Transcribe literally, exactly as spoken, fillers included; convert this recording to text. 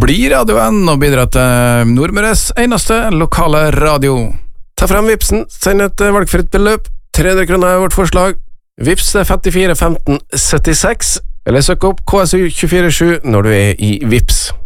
bli Radio N og bidra til Nordmøres eneste lokale radio. Ta frem Vipsen, send et valgfritt beløp. tre hundre kroner er vårt forslag. Vips er femtifire femten syttiseks, eller søk opp K S U to fire sju når du er i Vips.